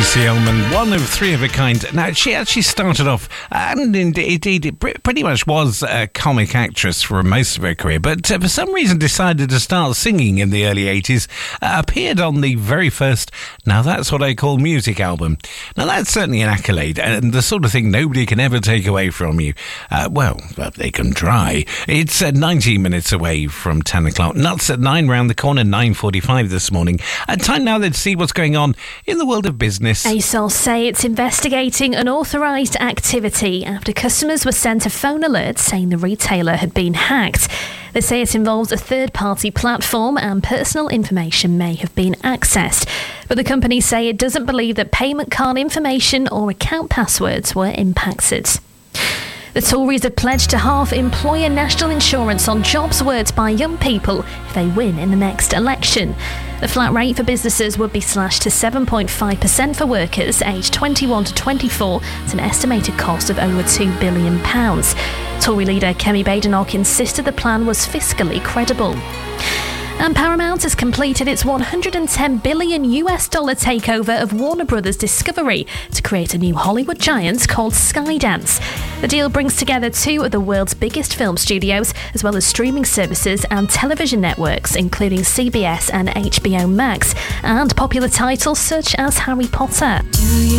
Tracey Ullman, one of three of a kind. Now, she actually started off, and indeed it pretty much was a comic actress for most of her career, but for some reason decided to start singing in the early 80s, appeared on the very first Now That's What I Call Music album. Now, that's certainly an accolade, and the sort of thing nobody can ever take away from you. Well, they can try. It's 19 minutes away from 10 o'clock. Nuts at 9 round the corner, 9:45 this morning. Time now then to see what's going on in the world of business. ASOS say it's investigating unauthorised activity after customers were sent a phone alert saying the retailer had been hacked. They say it involves a third-party platform and personal information may have been accessed. But the company say it doesn't believe that payment card information or account passwords were impacted. The Tories have pledged to halve employer national insurance on jobs worked by young people if they win in the next election. The flat rate for businesses would be slashed to 7.5% for workers aged 21 to 24 at an estimated cost of over £2 billion. Tory leader Kemi Badenoch insisted the plan was fiscally credible. And Paramount has completed its $110 billion takeover of Warner Brothers Discovery to create a new Hollywood giant called Skydance. The deal brings together two of the world's biggest film studios, as well as streaming services and television networks, including CBS and HBO Max, and popular titles such as Harry Potter.